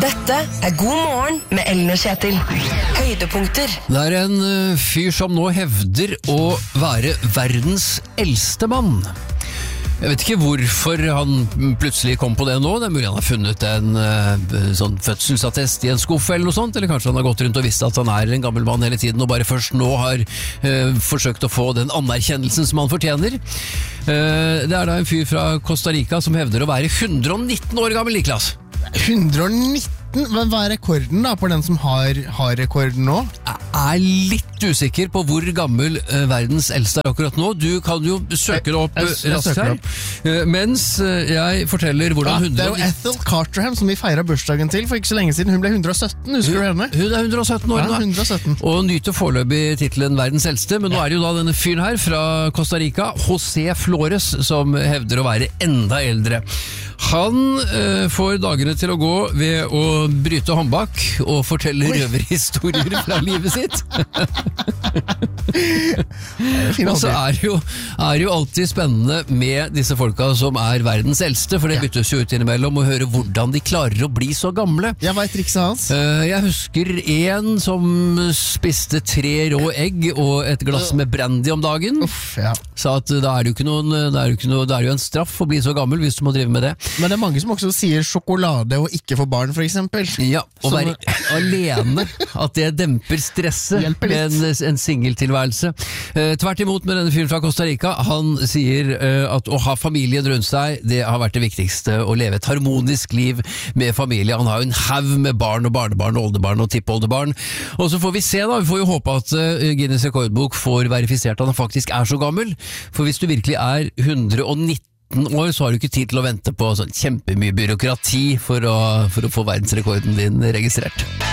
Dette God morgen med Ellen og Kjetil. Høydepunkter. Det en fyr som nå hevder å være verdens eldste mann. Jeg vet ikke hvorfor han plutselig kom på det nå. Det mulig han har funnet en sånn fødselsattest i en skuff eller noe sånt, eller kanskje han har gått rundt og visst at han en gammel mann hele tiden og bare først nå har forsøkt å få den anerkjennelsen som han fortjener. Det da en fyr fra Costa Rica som hevder å være 119 år gammel, Niklas. 119? Men hva rekorden da på den som har rekorden nå? Jeg litt usikker på hvor gammel verdens eldste akkurat nå. Du kan jo søke det opp raskt her. Mens jeg forteller hvordan det jo Ethel Carterham som vi feiret bursdagen til for ikke så lenge siden. Hun ble 117, husker du henne? Hun 117 år nå. 117. Og nyter foreløpig titelen verdens eldste. Men nå det jo da denne fyren her fra Costa Rica, José Flores, som hevder å være enda eldre. Han får dagene til å gå ved å bryte håndbak og fortelle røverhistorier fra livet sitt. Og så det jo alltid spennende med disse folka som verdens eldste, for det byttes jo ut innimellom å høre hvordan de klarer å bli så gamle. Jeg vet trikset hans. Jeg husker en som spiste 3 rå egg og et glass med brandy om dagen. Sa at da det jo en straff å bli så gammel hvis du må drive med det. Men det mange som også sier sjokolade og ikke for barn, for eksempel. Ja, å være alene, at det demper stresset med en singeltilværelse. Tvert imot med denne fyren fra Costa Rica, han sier at å ha familien rundt seg, det har vært det viktigste, å leve et harmonisk liv med familie. Han har jo en haug med barn og barnebarn og oldebarn og tippoldebarn. Og så får vi se da, vi får jo håpe at Guinness rekordbok får verifisert at han faktisk så gammel, for hvis du virkelig 119 år, så har du ikke tid til å vente på sånn kjempemye byråkrati for å få verdensrekorden din registrert.